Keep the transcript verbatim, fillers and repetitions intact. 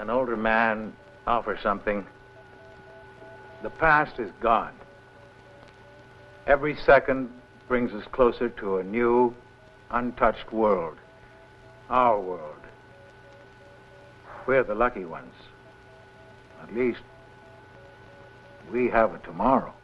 an older man offer something. The past is gone. Every second brings us closer to a new, untouched world. Our world. We're the lucky ones. At least, we have a tomorrow.